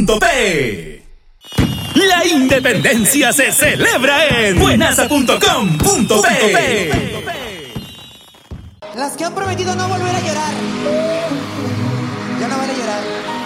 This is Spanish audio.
Buenaza.p. La independencia se celebra en buenaza.com.p. Las que han prometido no volver a llorar. Ya no van a llorar.